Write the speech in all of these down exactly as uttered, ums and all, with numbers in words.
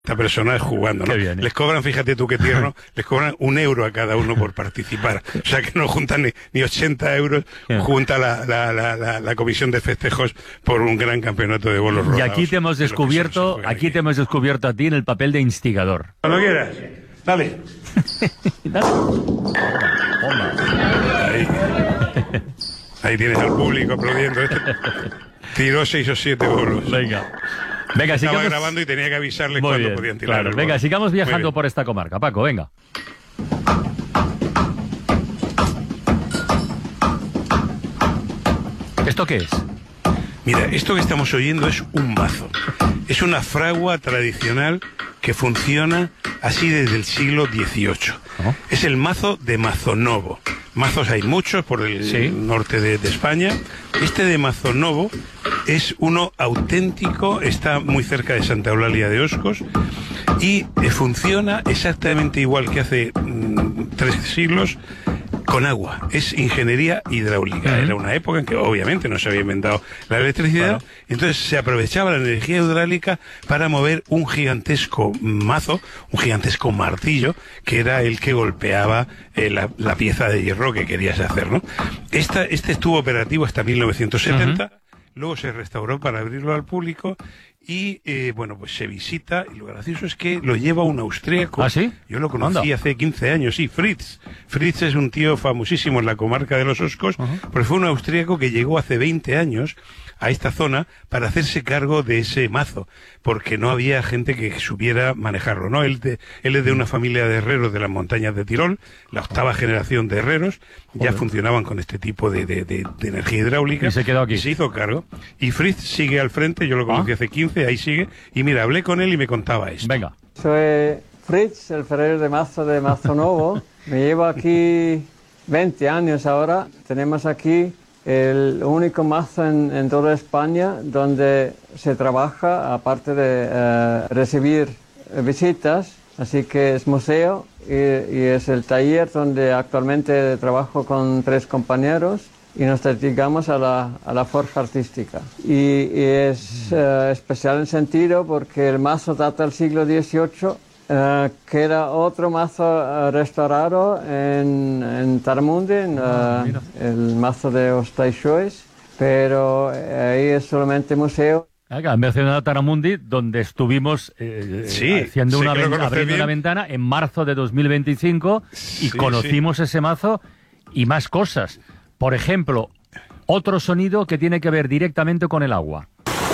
personas jugando, ¿no? Bien, ¿eh? Les cobran, fíjate tú qué tierno, les cobran un euro a cada uno por participar. O sea que no juntan ni, ni ochenta euros, Bien. junta la, la, la, la, la comisión de festejos por un gran campeonato de bolos rodados. Y aquí te hemos que es lo que descubierto, se juega aquí te hemos descubierto a ti en el papel de instigador. Cuando quieras, dale. Ahí. Ahí tienes al público aplaudiendo. Este tiró seis o siete bolos. Venga. Venga, Estaba sigamos. grabando y tenía que avisarles Muy cuándo bien, podían tirar claro. el Venga, bolo. sigamos Muy viajando bien. por esta comarca. Paco, venga. ¿Esto qué es? Mira, esto que estamos oyendo es un mazo. Es una fragua tradicional que funciona así desde el siglo dieciocho. Oh. Es el mazo de Mazonovo. Mazos hay muchos por el Sí. norte de, de España. Este de Mazonovo es uno auténtico, está muy cerca de Santa Eulalia de Oscos y eh, funciona exactamente igual que hace mm, tres siglos, con agua. Es ingeniería hidráulica. Uh-huh. Era una época en que obviamente no se había inventado la electricidad, Claro. entonces se aprovechaba la energía hidráulica para mover un gigantesco mazo, un gigantesco martillo, que era el que golpeaba eh, la, la pieza de hierro que querías hacer, ¿no? Esta, este estuvo operativo hasta mil novecientos setenta. Uh-huh. Luego se restauró para abrirlo al público y, eh, bueno, pues se visita. Y lo gracioso es que lo lleva un austríaco. ¿Ah, sí? Yo lo conocí Anda. hace quince años, sí, Fritz. Fritz es un tío famosísimo en la comarca de los Oscos, Uh-huh. porque fue un austríaco que llegó hace veinte años a esta zona para hacerse cargo de ese mazo, porque no había gente que supiera manejarlo, ¿no? Él, de, él es de una familia de herreros de las montañas de Tirol, la octava generación de herreros, ya Joder. funcionaban con este tipo de, de, de, de energía hidráulica. Y se quedó aquí. Y se hizo cargo. Y Fritz sigue al frente, yo lo conocí Ah. hace quince, ahí sigue, y mira, hablé con él y me contaba esto. Venga. Soy Fritz, el ferrero de mazo de Mazonovo. Me llevo aquí veinte años ahora. Tenemos aquí el único mazo en, en toda España donde se trabaja, aparte de eh, recibir visitas, así que es museo y, y es el taller donde actualmente trabajo con tres compañeros y nos dedicamos a la, a la forja artística. Y, y es eh, especial en sentido porque el mazo data del siglo dieciocho, eh, que era otro mazo eh, restaurado en, en Taramundi, en, Ah, eh, mira. el mazo de Osteixois, pero eh, ahí es solamente museo. Venga, han mencionado Taramundi, donde estuvimos eh, Sí, haciendo sé una que lo ven- conoces abriendo bien. una ventana en marzo de dos mil veinticinco y Sí, conocimos ese mazo y más cosas. Por ejemplo, otro sonido que tiene que ver directamente con el agua.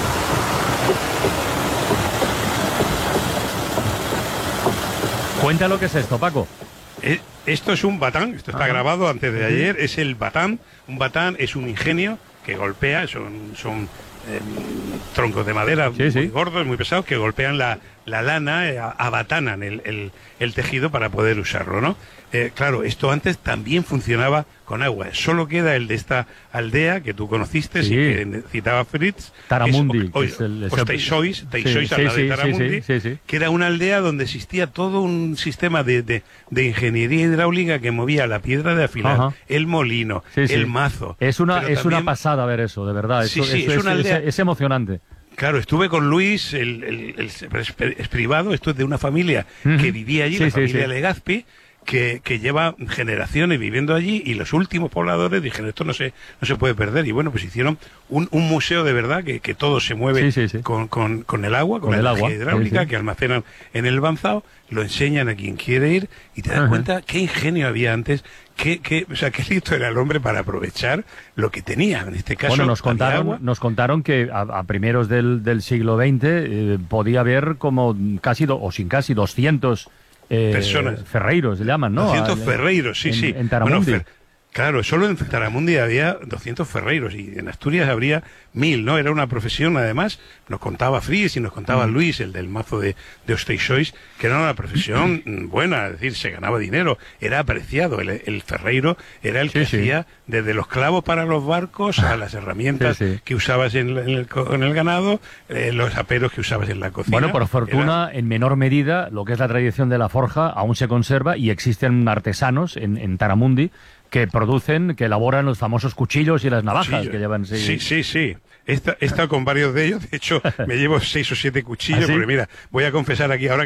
Cuenta lo que es esto, Paco. Eh, Esto es un batán, esto está Ajá. grabado antes de ayer, es el batán. Un batán es un ingenio que golpea, son, son eh, troncos de madera Sí, muy sí. gordos, muy pesados, que golpean la, la lana, eh, abatanan el, el, el tejido para poder usarlo, ¿no? Eh, claro, esto antes también funcionaba con agua. Solo queda el de esta aldea que tú conociste, Sí. y que citaba Fritz. Taramundi, es, que es el- o Teixois, Teixois Sí, al lado sí, de sí, Taramundi, sí, sí, sí. que era una aldea donde existía todo un sistema de, de, de ingeniería hidráulica que movía la piedra de afilar, Ajá. el molino, Sí, sí. el mazo. Es una, Pero es una también- pasada ver eso, de verdad. Sí, Eso- sí, eso es una aldea- es emocionante. Claro, estuve con Luis, el, el- el- pero es, es privado, esto es de una familia Ujú. que vivía allí, Sí, la sí, familia sí. Legazpi, que, que lleva generaciones viviendo allí, y los últimos pobladores dijeron, esto no se, no se puede perder. Y bueno, pues hicieron un, un museo de verdad, que, que todo se mueve Sí, sí, sí. Con, con, con el agua, con, Con la el energía agua, hidráulica sí, sí. que almacenan en el Banzao, lo enseñan a quien quiere ir, y te das Ajá. cuenta qué ingenio había antes, qué, qué, o sea, qué listo era el hombre para aprovechar lo que tenía. En este caso, Bueno, nos había contaron, agua. nos contaron que a, a primeros del, del siglo veinte eh, podía haber como casi, do- o sin casi, doscientos eh, Personas. ferreiros, se llaman, ¿no? doscientos Al- ferreiros, sí, en- sí. En Taramundi. Bueno, fer- claro, solo en Taramundi había doscientos ferreiros y en Asturias habría mil, ¿no? Era una profesión, además, nos contaba Fries y nos contaba Mm. Luis, el del mazo de, de Osteixois, que era una profesión mm, buena, es decir, se ganaba dinero, era apreciado. El, el ferreiro era el que Sí, sí. hacía desde los clavos para los barcos a las herramientas Sí, sí. que usabas en, en el, co- en el ganado, eh, los aperos que usabas en la cocina. Bueno, por Era- fortuna, en menor medida, lo que es la tradición de la forja aún se conserva y existen artesanos en, en Taramundi que producen, que elaboran los famosos cuchillos y las navajas Cuchillo. que llevan. Sí, sí, sí. he esta- he estado con varios de ellos, de hecho me llevo seis o siete cuchillos, ¿Ah, sí? porque mira, voy a confesar aquí ahora